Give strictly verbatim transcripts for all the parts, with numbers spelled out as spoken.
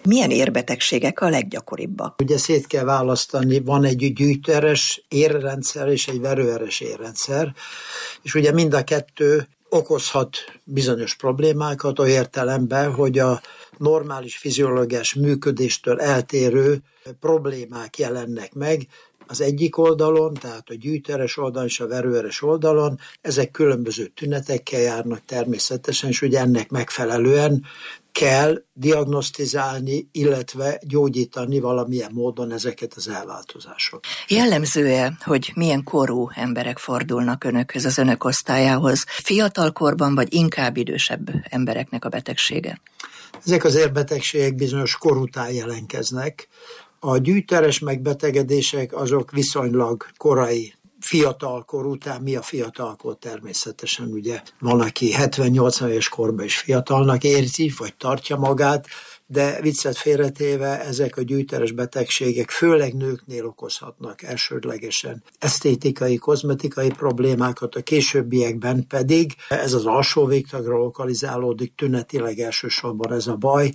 Milyen érbetegségek a leggyakoribbak? Ugye szét kell választani, van egy gyűjtőeres érrendszer és egy verőeres érrendszer, és ugye mind a kettő okozhat bizonyos problémákat olyan értelemben, hogy a normális fiziológiás működéstől eltérő problémák jelennek meg az egyik oldalon, tehát a gyűjtőeres oldalon és a verőeres oldalon. Ezek különböző tünetekkel járnak természetesen, és ugye ennek megfelelően kell diagnosztizálni, illetve gyógyítani valamilyen módon ezeket az elváltozásokat. Jellemző-e, hogy milyen korú emberek fordulnak önökhöz, az önök osztályához? Fiatalkorban, vagy inkább idősebb embereknek a betegsége? Ezek az érbetegségek bizonyos kor után jelentkeznek. A gyűjtőeres megbetegedések azok viszonylag korai, fiatalkor után. Mi a fiatalkor? Természetesen ugye van, aki hetven-nyolcvan éves korban is fiatalnak érzi, vagy tartja magát, de viccet félretéve ezek a gyűjtőeres betegségek főleg nőknél okozhatnak elsődlegesen esztétikai, kozmetikai problémákat, a későbbiekben pedig ez az alsó végtagra lokalizálódik, tünetileg elsősorban ez a baj,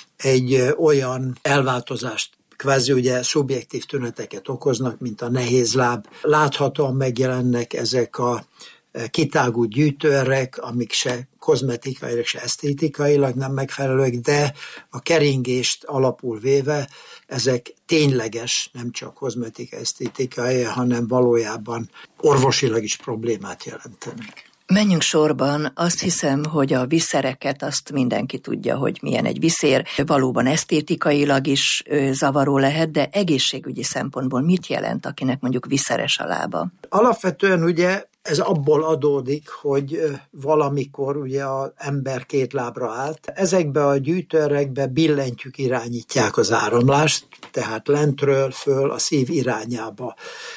egy olyan elváltozást kvázi ugye szubjektív tüneteket okoznak, mint a nehéz láb. Láthatóan megjelennek ezek a kitágult gyűjtőerek, amik se kozmetikailag, se esztétikailag nem megfelelőek, de a keringést alapul véve ezek tényleges, nem csak kozmetika, esztétikai, hanem valójában orvosilag is problémát jelentenek. Menjünk sorban, azt hiszem, hogy a viszereket azt mindenki tudja, hogy milyen egy viszér. Valóban esztétikailag is zavaró lehet, de egészségügyi szempontból mit jelent, akinek mondjuk viszeres a lába? Alapvetően ugye ez abból adódik, hogy valamikor ugye az ember két lábra állt. Ezekbe a gyűjtőerekbe billentyűk irányítják az áramlást, tehát lentről föl a szív irányába.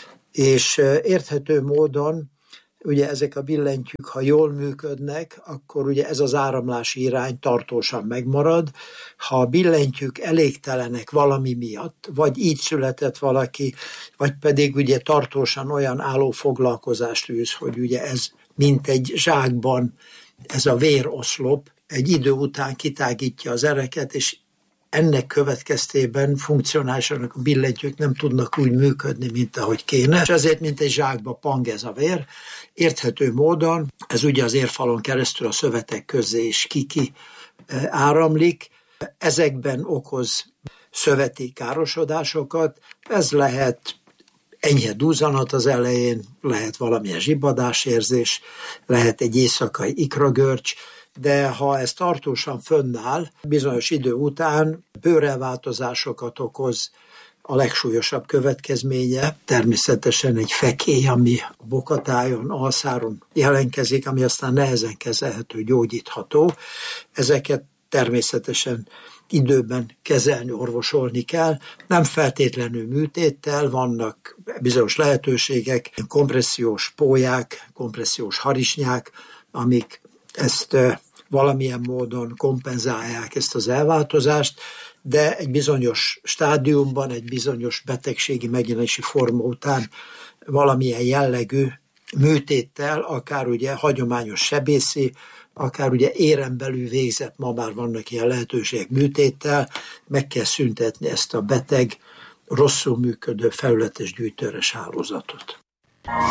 És érthető módon ugye ezek a billentyűk, ha jól működnek, akkor ugye ez az áramlási irány tartósan megmarad. Ha a billentyűk elégtelenek valami miatt, vagy így született valaki, vagy pedig ugye tartósan olyan álló foglalkozást űz, hogy ugye ez mint egy zsákban, ez a véroszlop egy idő után kitágítja az ereket, és ennek következtében funkcionálisan a billentyűk nem tudnak úgy működni, mint ahogy kéne, és ezért mint egy zsákba pang ez a vér. Érthető módon, ez ugye az érfalon keresztül a szövetek közé is ki-ki áramlik, ezekben okoz szöveti károsodásokat, ez lehet enyhe duzzanat az elején, lehet valamilyen zsibbadásérzés, lehet egy éjszakai ikragörcs, de ha ez tartósan fönnáll, bizonyos idő után bőrelváltozásokat okoz. A legsúlyosabb következménye természetesen egy fekély, ami a bokatájon, alszáron jelentkezik, ami aztán nehezen kezelhető, gyógyítható. Ezeket természetesen időben kezelni, orvosolni kell. Nem feltétlenül műtéttel, vannak bizonyos lehetőségek, kompressziós pólyák, kompressziós harisnyák, amik ezt valamilyen módon kompenzálják ezt az elváltozást, de egy bizonyos stádiumban, egy bizonyos betegségi megjelenési forma után valamilyen jellegű műtéttel, akár ugye hagyományos sebészi, akár ugye éren belül végzett, ma már vannak ilyen lehetőségek műtéttel, meg kell szüntetni ezt a beteg, rosszul működő felületes gyűjtőeres hálózatot.